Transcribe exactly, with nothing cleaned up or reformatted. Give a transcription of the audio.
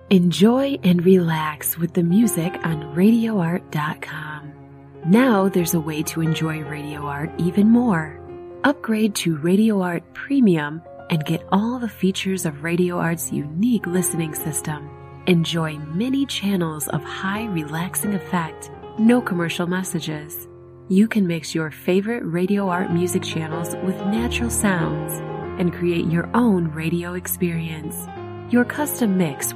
Enjoy and relax with the music on radio art dot com. Now there's a way to enjoy Radio Art even more. Upgrade to Radio Art Premium and get all the features of Radio Art's unique listening system. Enjoy many channels of high relaxing effect, no commercial messages. You can mix your favorite Radio Art music channels with natural sounds and create your own radio experience. Your custom mix